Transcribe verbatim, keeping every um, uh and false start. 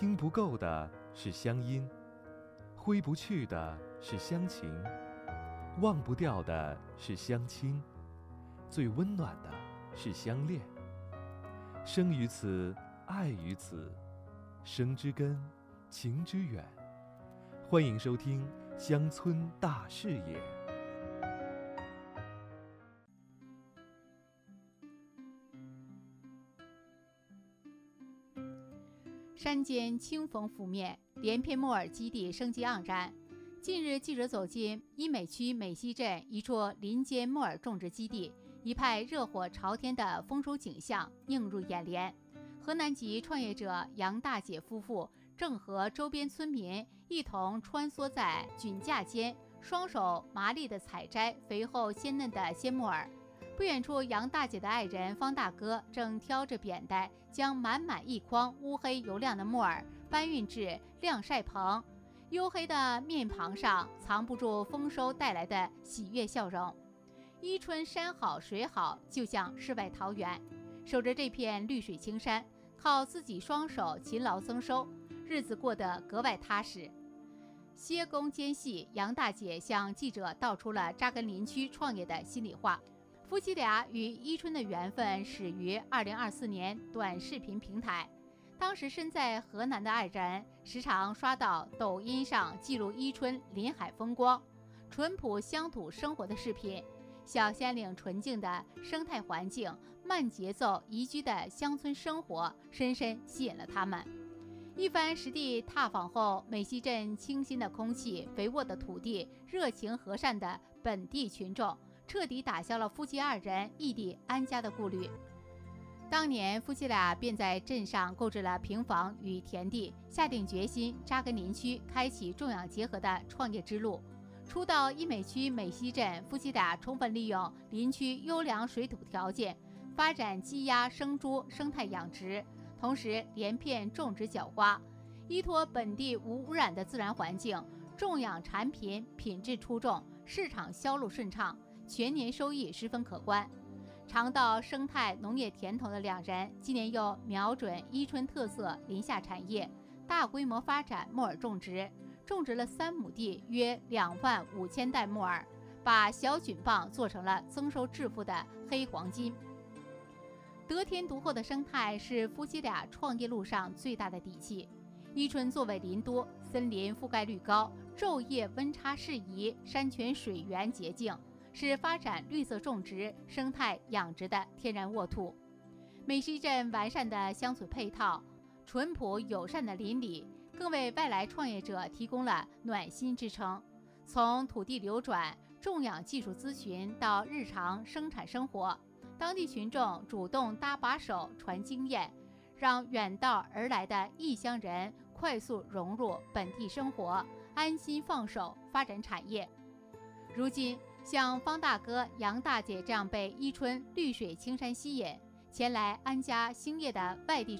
听不够的是乡音，挥不去的是乡情，忘不掉的是乡亲，最温暖的是相恋。生于此，爱于此，生之根，情之远。欢迎收听《乡村大视野》。 山间清风拂面，连片木耳基地生机盎然。近日，记者走进伊美区美西镇一处林间木耳种植基地，一派热火朝天的丰收景象映入眼帘。河南籍创业者杨大姐夫妇正和周边村民一同穿梭在菌架间，双手麻利地采摘肥厚鲜嫩的鲜木耳。不远处，杨大姐的爱人方大哥正挑着扁担，将满满一筐乌黑油亮的木耳搬运至晾晒棚。黝黑的面庞上藏不住丰收带来的喜悦笑容。伊春山好水好，就像世外桃源。守着这片绿水青山，靠自己双手勤劳增收，日子过得格外踏实。歇工间隙，杨大姐向记者道出了扎根林区创业的心里话。夫妻俩与伊春的缘分始于二零二四年短视频平台。当时身在河南的爱人时常刷到抖音上记录伊春林海风光、淳朴乡土生活的视频。小山岭纯净的生态环境，慢节奏宜居的乡村生活，深深吸引了他们。一番实地踏访后，美西镇清新的空气、肥沃的土地、热情和善的本地群众，彻底打消了夫妻二人异地安家的顾虑。当年夫妻俩便在镇上购置了平房与田地，下定决心扎根林区，开启种养结合的创业之路。初到伊美区美西镇，夫妻俩充分利用林区优良水土条件，发展鸡鸭生猪生态养殖，同时连片种植角花，依托本地无污染的自然环境，种养产品品质出众，市场销路顺畅，全年收益十分可观。尝到生态农业甜头的两人，今年又瞄准伊春特色林下产业，大规模发展木耳种植，种植了三亩地，约两万五千袋木耳，把小菌棒做成了增收致富的黑黄金。得天独厚的生态是夫妻俩创业路上最大的底气。伊春作为林都，森林覆盖率高，昼夜温差适宜，山泉水源洁净，是发展绿色种植、生态养殖的天然沃土。美西镇完善的乡村配套、淳朴友善的邻里，更为外来创业者提供了暖心支撑。从土地流转、种养技术咨询到日常生产生活，当地群众主动搭把手传经验，让远道而来的异乡人快速融入本地生活，安心放手发展产业。如今，像方大哥、杨大姐这样被伊春绿水青山吸引，前来安家兴业的外地